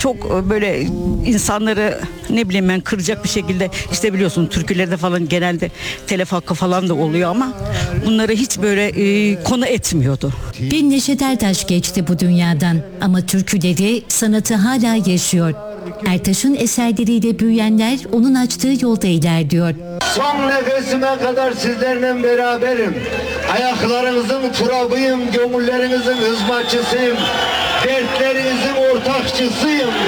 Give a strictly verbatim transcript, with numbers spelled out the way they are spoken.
çok böyle insanları ne bileyim ben kıracak bir şekilde, işte biliyorsun türkülerde falan genelde telef hakkı falan da oluyor ama bunları hiç böyle e, konu etmiyordu. Bir Neşet Ertaş geçti bu dünyadan ama türküleri, sanatı hala yaşıyor. Ertaş'ın eserleriyle büyüyenler onun açtığı yolda ilerliyor. Son nefesime kadar sizlerle beraberim. Ayaklarınızın turabıyım, gönüllerinizin hizmetçisiyim. Dertlerinizin ortakçısıyım.